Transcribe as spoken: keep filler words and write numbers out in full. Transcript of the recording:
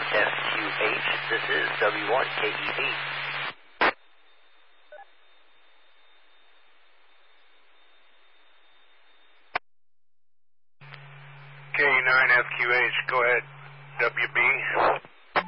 F Q H. This is W one K E V. K nine F Q H, go ahead. W B.